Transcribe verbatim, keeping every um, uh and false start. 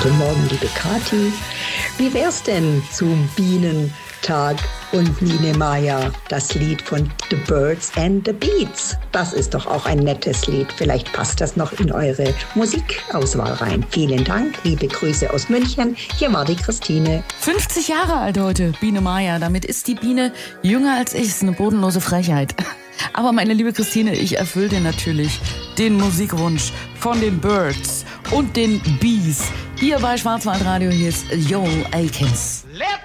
Guten Morgen, liebe Kathi. Wie wär's denn zum Bienentag und Nine Maya, das Lied von The Birds and the Beats? Das ist doch auch ein nettes Lied. Vielleicht passt das noch in eure Musikauswahl rein. Vielen Dank, liebe Grüße aus München. Hier war die Christine. fünfzig Jahre alt heute, Biene Maya. Damit ist die Biene jünger als ich. Ist eine bodenlose Frechheit. Aber meine liebe Christine, ich erfülle dir natürlich den Musikwunsch von den Birds und den Bees. Hier bei Schwarzwaldradio, hier ist Joel Akins. Let